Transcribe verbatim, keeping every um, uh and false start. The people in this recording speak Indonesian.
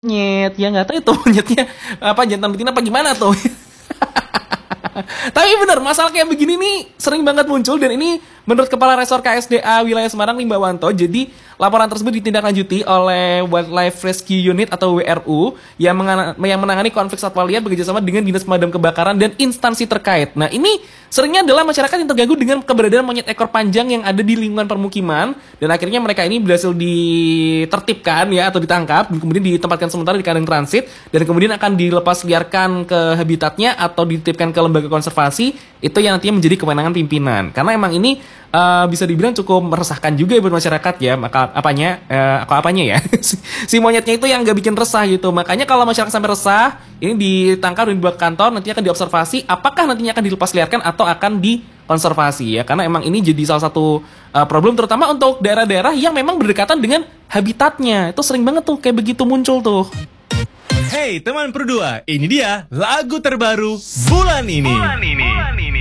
Monyet, ya nggak tahu itu monyetnya apa jantan betina apa gimana tuh. Tapi bener, masalah kayak begini nih sering banget muncul dan ini menurut Kepala Resor K S D A Wilayah Semarang Limbawanto, jadi laporan tersebut ditindaklanjuti oleh Wildlife Rescue Unit atau W R U yang, mengana- yang menangani konflik satwa liar bekerjasama dengan Dinas Pemadam Kebakaran dan instansi terkait. Nah ini seringnya adalah masyarakat yang terganggu dengan keberadaan monyet ekor panjang yang ada di lingkungan permukiman dan akhirnya mereka ini berhasil ditertibkan ya atau ditangkap dan kemudian ditempatkan sementara di kandang transit dan kemudian akan dilepas liarkan ke habitatnya atau dititipkan ke lembaga konservasi. Itu yang nantinya menjadi kewenangan pimpinan karena emang ini uh, bisa dibilang cukup meresahkan juga buat masyarakat ya. Maka apanya uh, apa apanya ya si monyetnya itu yang nggak bikin resah gitu. Makanya kalau masyarakat sampai resah ini ditangkap dan dibawa ke kantor, nantinya akan diobservasi apakah nantinya akan dilepas liarkan atau akan dikonservasi ya, karena emang ini jadi salah satu uh, problem terutama untuk daerah-daerah yang memang berdekatan dengan habitatnya. Itu sering banget tuh kayak begitu muncul tuh. Hey teman Pro dua, ini dia lagu terbaru bulan ini. Bulan ini. Bulan ini.